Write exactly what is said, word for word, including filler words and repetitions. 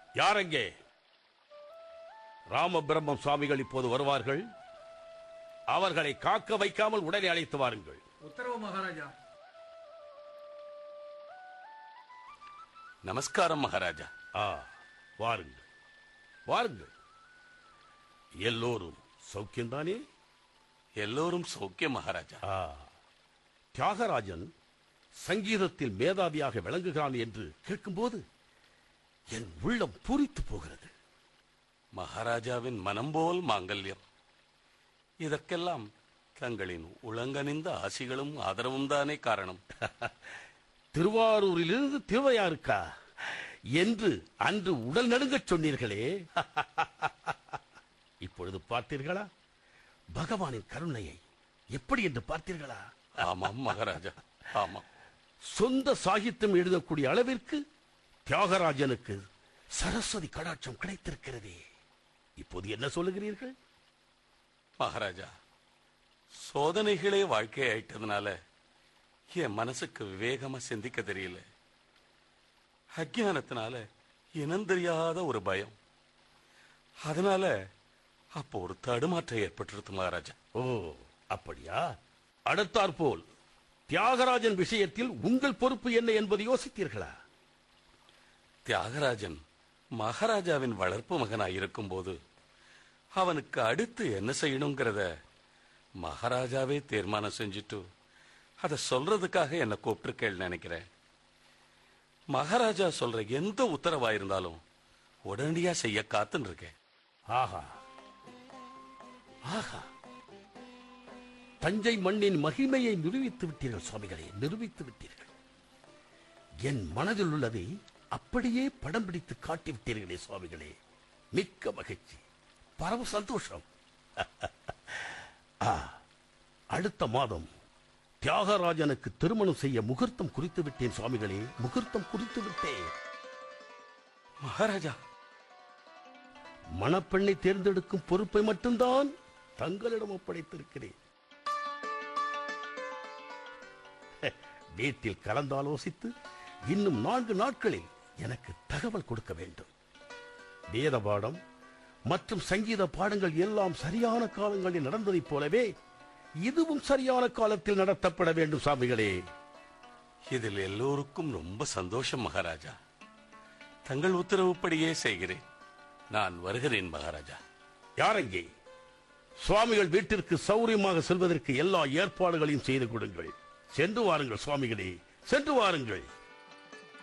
யாரெங்கே? ராமபிரம்மம் சுவாமிகள் இப்போது வருவார்கள். அவர்களை காக்க வைக்காமல் உடனே அழைத்து வாருங்கள். உத்தரவு மகாராஜா. நமஸ்காரம் மகாராஜா. ஆ, வாருங்கள் வாருங்கள். எல்லோரும் சௌக்கியம்தானே? எல்லோரும் சௌக்கியம் மகாராஜா. ஆ, தியாகராஜன் சங்கீதத்தில் மேதாவியாக விளங்குகிறான் என்று கேட்கும்போது என் உள்ளம் பூரித்து போகிறது. மகாராஜாவின் மனம் போல் மாங்கல்யம். இதற்கெல்லாம் தங்களின் உளங்கனிந்த ஆசிகளும் ஆதரவும் தானே காரணம். திருவாரூரிலிருந்து திருவையாறுக்கா என்று அன்று உடல் நடுங்கச் சொன்னீர்களே, இப்பொழுது பார்த்தீர்களா பகவானின் கருணையை? எப்படி என்று பார்த்தீர்களா? ஆமாம் மகாராஜா, ஆமாம். சொந்த சாகித்யம் எழுதக்கூடிய அளவிற்கு தியாகராஜனுக்கு சரஸ்வதி கடாட்சம் கிடைத்திருக்கிறதே. இப்போது என்ன சொல்லுகிறீர்கள்? மகாராஜா, சோதனைகளே வாழ்க்கையாயிட்டதுனால என் மனசுக்கு விவேகமா சிந்திக்க தெரியல. அஜ்ஞானத்தினால இனம் தெரியாத ஒரு பயம். அதனால அப்போ ஒரு தடுமாற்றம் ஏற்பட்டிருக்கு மகாராஜா. ஓ, அப்படியா? அடுத்தாற்போல் தியாகராஜன் விஷயத்தில் உங்கள் பொறுப்பு என்ன என்பது யோசித்தீர்களா? தியாகராஜன் மகாராஜாவின் வளர்ப்பு மகனாய் இருக்கும் போது அவனுக்கு அடுத்து என்ன செய்யணுங்கிறத மகாராஜாவே தீர்மானம் செஞ்சுட்டு அதை சொல்றதுக்காக என்ன கூப்பிட்டுருக்கேன்னு நினைக்கிறேன். மகாராஜா சொல்ற எந்த உத்தரவா இருந்தாலும் உடனடியா செய்ய காத்துன்னு இருக்கேன். ஆஹா ஆஹா, தஞ்சை மண்ணின் மகிமையை நிரூபித்து விட்டீர்கள் சுவாமிகளே, நிரூபித்து விட்டீர்கள். என் மனதில் உள்ளதை அப்படியே படம் பிடித்து காட்டிவிட்டீர்களே சுவாமிகளே. மிக்க மகிழ்ச்சி, பரம சந்தோஷம். அடுத்த மாதம் தியாகராஜனுக்கு திருமணம் செய்ய முகூர்த்தம் குறித்து விட்டேன் சுவாமிகளே, முகூர்த்தம் குறித்து விட்டேன். மகாராஜா, மணப்பெண்ணை தேர்ந்தெடுக்கும் பொறுப்பை மட்டும்தான் தங்களிடம் ஒப்படைத்திருக்கிறேன். வீட்டில் கலந்தாலோசித்து இன்னும் நான்கு நாட்களில் எனக்கு தகவல் கொடுக்க வேண்டும். வேத பாடம் மற்றும் சங்கீத பாடங்கள் எல்லாம் சரியான காலங்களில் நடந்ததைப் போலவே இதுவும் சரியான காலத்தில் நடத்தப்பட வேண்டும் சாமிகளே. இதில் எல்லோருக்கும் ரொம்ப சந்தோஷம் மகாராஜா. தங்கள் உத்தரவுப்படியே செய்கிறேன். நான் வருகிறேன் மகாராஜா. யாரெங்கே? சுவாமிகள் வீட்டிற்கு சௌரியமாக செல்வதற்கு எல்லா ஏற்பாடுகளையும் செய்து கொடுங்கள். சென்று வாருங்கள் சுவாமிகளே, சென்று வாருங்கள்.